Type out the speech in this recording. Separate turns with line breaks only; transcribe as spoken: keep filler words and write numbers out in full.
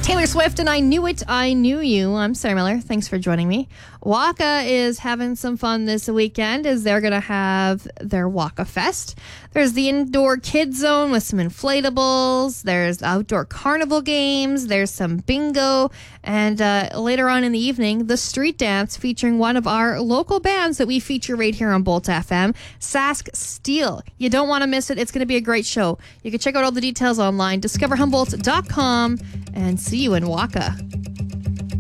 Taylor Swift and I Knew It, I Knew You. I'm Sarah Miller. Thanks for joining me. Waka is having some fun this weekend as they're going to have their Waka Fest. There's the indoor kids zone with some inflatables. There's outdoor carnival games. There's some bingo. And uh, later on in the evening, the street dance featuring one of our local bands that we feature right here on Bolt F M, Sask Steel. You don't want to miss it. It's going to be a great show. You can check out all the details online, discover humboldt dot com, and see you in Waka.